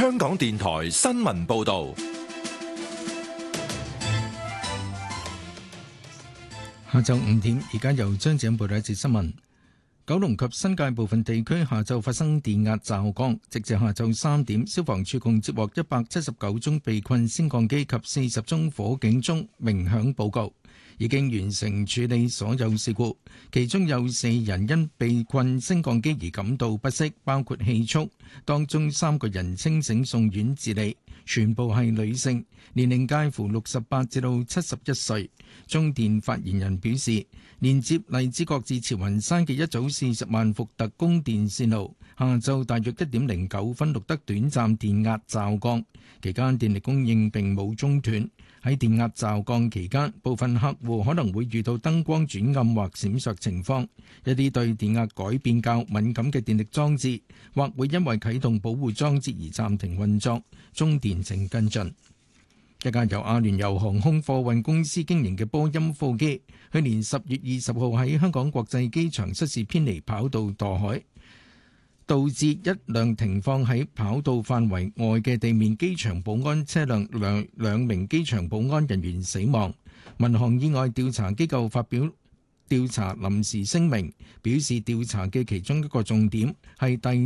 香港電台新聞報道。 下晝5點，而家由張子欣報道一節新聞。九龍及新界部分地區下晝發生電壓驟降，直至下晝3點，消防處共接獲179宗被困升降機及40宗火警鐘鳴響報告，已經完成處理所有事故。其中有4人因被困升降機而感到不適，包括氣促，當中3個人清醒送院治理，全部係女性，年齡介乎68至到71歲。中電發言人表示，連接荔枝角至慈雲山嘅一組40萬伏特供電線路，下晝大約1點09分錄得短暫電壓驟降，期間電力供應並冇中斷。喺電壓驟降期間，部分客戶可能會遇到燈光轉暗或閃爍情況，一啲對電壓改變較敏感嘅電力裝置，或會因為啟動保護裝置而暫停運作。中電正跟進。一架由阿聯酋航空貨運公司經營嘅波音貨機，去年10月20號喺香港國際機場失事偏離跑道墮海，導致一輛停放喺跑道範圍外嘅地面機場保安車輛兩名機場保安人員死亡。民航意外調查機構發表調查臨時聲明，表示調查嘅其中一個重點係第